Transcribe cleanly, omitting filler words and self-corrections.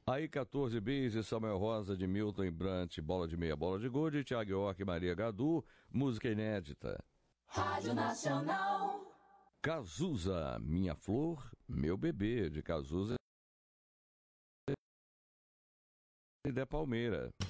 Aí 14 bis de Samuel Rosa, de Milton e Brant, bola de meia, bola de gol, de Thiago York e Maria Gadu, música inédita. Rádio Nacional. Cazuza, Minha Flor, Meu Bebê, de Cazuza e de Palmeira.